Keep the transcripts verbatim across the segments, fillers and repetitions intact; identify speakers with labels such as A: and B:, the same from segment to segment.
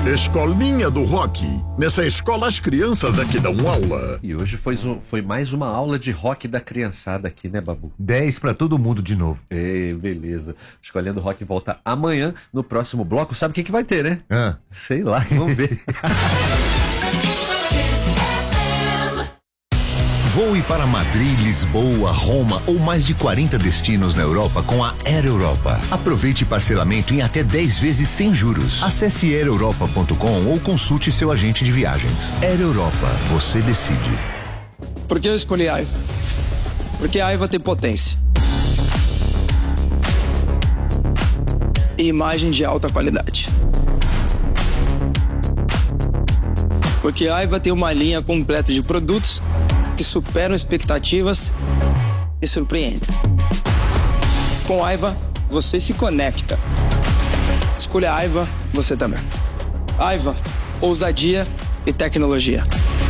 A: Escolinha do Rock. Nessa escola as crianças é que dão aula.
B: E hoje foi, foi mais uma aula de rock da criançada aqui, né, Babu?
C: dez pra todo mundo de novo.
B: Ei, beleza. Escolinha do Rock volta amanhã no próximo bloco. Sabe o que, que vai ter, né?
C: Ah.
B: Sei lá, vamos ver.
D: Voe para Madrid, Lisboa, Roma ou mais de quarenta destinos na Europa com a Air Europa. Aproveite parcelamento em até dez vezes sem juros. Acesse air europa ponto com ou consulte seu agente de viagens. Air Europa, você decide.
E: Por que eu escolhi a Aiva? Porque a Aiva tem potência e imagem de alta qualidade. Porque a Aiva tem uma linha completa de produtos que superam expectativas e surpreendem. Com a Aiva, você se conecta. Escolha a Aiva, você também. Aiva, ousadia e tecnologia.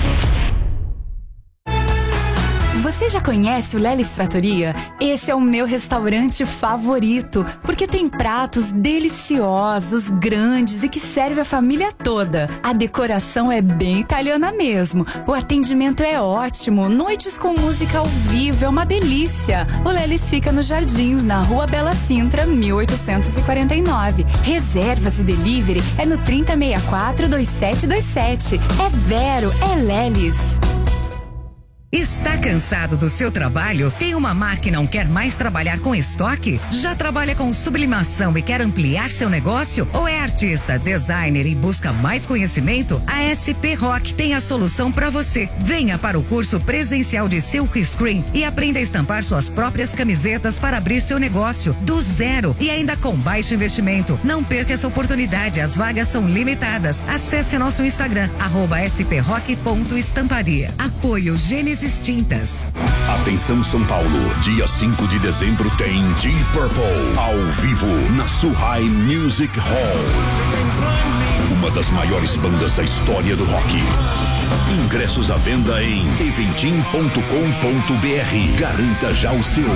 F: Você já conhece o Lelis Trattoria? Esse é o meu restaurante favorito, porque tem pratos deliciosos, grandes e que serve a família toda. A decoração é bem italiana mesmo. O atendimento é ótimo, noites com música ao vivo é uma delícia. O Lelis fica nos Jardins, na Rua Bela Sintra, mil oitocentos e quarenta e nove. Reservas e delivery é no trinta sessenta e quatro, vinte e sete vinte e sete. É Vero, é Lelis.
G: Está cansado do seu trabalho? Tem uma marca e não quer mais trabalhar com estoque? Já trabalha com sublimação e quer ampliar seu negócio? Ou é artista, designer e busca mais conhecimento? A S P Rock tem a solução para você. Venha para o curso presencial de Silk Screen e aprenda a estampar suas próprias camisetas para abrir seu negócio do zero e ainda com baixo investimento. Não perca essa oportunidade, as vagas são limitadas. Acesse nosso Instagram, arroba sprock ponto estamparia. Apoio Gênesis Tintas.
H: Atenção São Paulo, dia cinco de dezembro tem Deep Purple ao vivo na Suhai Music Hall. Uma das maiores bandas da história do rock. Ingressos à venda em eventim ponto com ponto br. Garanta já o seu.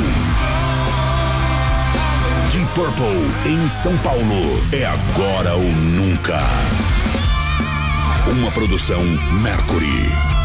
H: Deep Purple em São Paulo é agora ou nunca. Uma produção Mercury.